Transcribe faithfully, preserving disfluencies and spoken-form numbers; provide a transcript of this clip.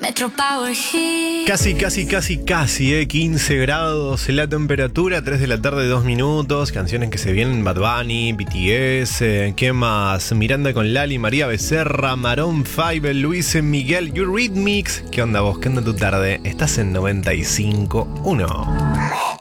Metro Power Hit. Casi, casi, casi, casi, eh, quince grados la temperatura, tres de la tarde, dos minutos. Canciones que se vienen: Bad Bunny, B T S, eh, ¿qué más? Miranda con Lali, María Becerra, Maroon cinco, Luis Miguel, Eurythmics. ¿Qué onda vos? ¿Qué onda tu tarde? Estás en noventa y cinco punto uno.